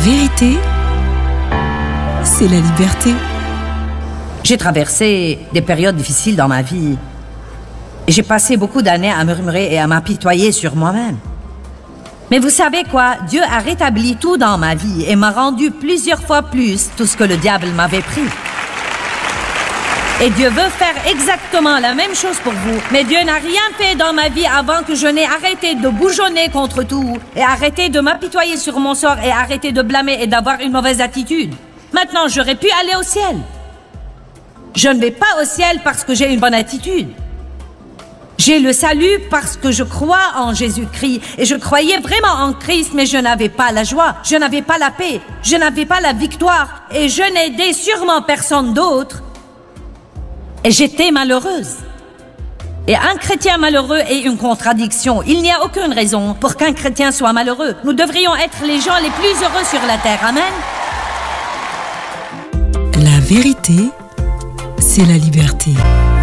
vérité, c'est la liberté. J'ai traversé des périodes difficiles dans ma vie. Et j'ai passé beaucoup d'années à murmurer et à m'apitoyer sur moi-même. Mais vous savez quoi? Dieu a rétabli tout dans ma vie et m'a rendu plusieurs fois plus tout ce que le diable m'avait pris. Et Dieu veut faire exactement la même chose pour vous. Mais Dieu n'a rien fait dans ma vie avant que je n'ai arrêté de bougeonner contre tout et arrêté de m'apitoyer sur mon sort et arrêté de blâmer et d'avoir une mauvaise attitude. Maintenant, j'aurais pu aller au ciel. Je ne vais pas au ciel parce que j'ai une bonne attitude. J'ai le salut parce que je crois en Jésus-Christ et je croyais vraiment en Christ, mais je n'avais pas la joie, je n'avais pas la paix, je n'avais pas la victoire et je n'aidais sûrement personne d'autre. Et j'étais malheureuse. Et un chrétien malheureux est une contradiction. Il n'y a aucune raison pour qu'un chrétien soit malheureux. Nous devrions être les gens les plus heureux sur la terre. Amen. La vérité, c'est la liberté.